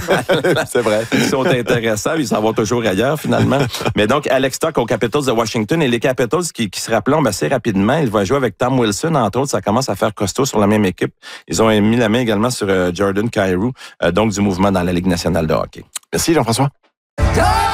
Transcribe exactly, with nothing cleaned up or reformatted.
C'est vrai. Ils sont intéressants, ils s'en vont toujours ailleurs, finalement. Mais donc, Alex Stock aux Capitals de Washington et les Capitals qui, qui se rappelent assez rapidement, il va jouer avec Tom Wilson, entre autres, ça commence à faire costaud sur la même équipe. Ils ont mis la main également sur euh, Jordan Kyrou, euh, donc du mouvement dans la Ligue nationale de hockey. Merci Jean-François.